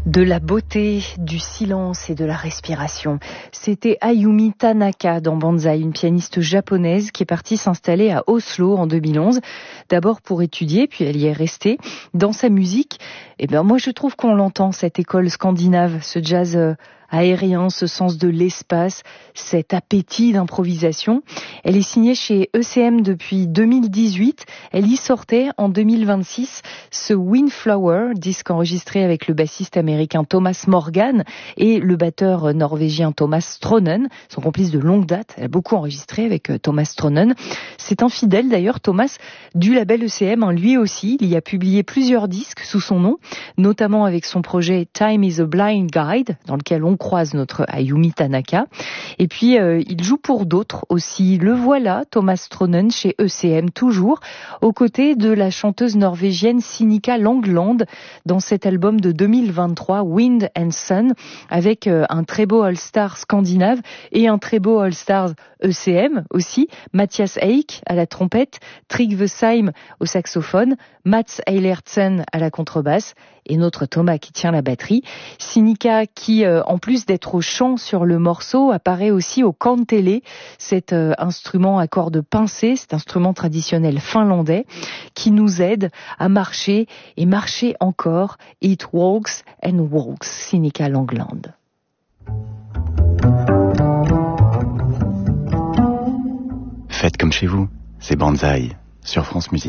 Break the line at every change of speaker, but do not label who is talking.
De la beauté, du silence et de la respiration. C'était Ayumi Tanaka dans Banzai, une pianiste japonaise qui est partie s'installer à Oslo en 2011. D'abord pour étudier, puis elle y est restée. Dans sa musique, moi je trouve qu'on l'entend, cette école scandinave, ce jazz aérien, ce sens de l'espace, cet appétit d'improvisation. Elle est signée chez ECM depuis 2018. Elle y sortait en 2026 ce Windflower, disque enregistré avec le bassiste américain Thomas Morgan et le batteur norvégien Thomas Stronen, son complice de longue date. Elle a beaucoup enregistré avec Thomas Stronen. C'est un fidèle d'ailleurs, Thomas, du label ECM, lui aussi. Il y a publié plusieurs disques sous son nom, notamment avec son projet Time is a Blind Guide, dans lequel on croise notre Ayumi Tanaka. Et puis, il joue pour d'autres aussi. Le voilà, Thomas Stronen, chez ECM, toujours, aux côtés de la chanteuse norvégienne Sinikka Langland, dans cet album de 2023, Wind and Sun, avec un très beau All-Star scandinave et un très beau All-Star ECM aussi. Mathias Eik à la trompette, Trygve Seim au saxophone, Mats Eilertsen à la contrebasse et notre Thomas qui tient la batterie. Sinikka qui, en plus d'être au chant sur le morceau, apparaît aussi au kantele, cet instrument à cordes pincées, cet instrument traditionnel finlandais qui nous aide à marcher et marcher encore. It walks and walks, Sinikka Langland.
Faites comme chez vous, c'est Banzai sur France Musique.